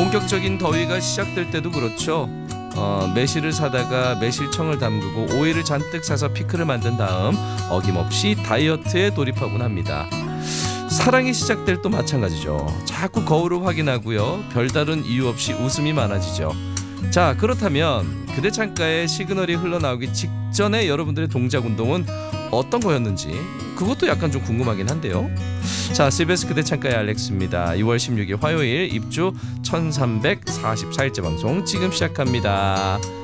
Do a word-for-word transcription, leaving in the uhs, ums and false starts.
본격적인 더위가 시작될 때도 그렇죠. 어, 매실을 사다가 매실청을 담그고 오일을 잔뜩 사서 피클을 만든 다음 어김없이 다이어트에 돌입하곤 합니다. 사랑이 시작될 또 마찬가지죠. 자꾸 거울을 확인하고요. 별다른 이유 없이 웃음이 많아지죠. 자, 그렇다면 그대 창가에 시그널이 흘러나오기 직전에 여러분들의 동작 운동은 어떤 거였는지 그것도 약간 좀 궁금하긴 한데요. 자, 씨비에스 그대 창가의 알렉스입니다. 이월 십육일 화요일 입주 천삼백사십사 일째 방송 지금 시작합니다.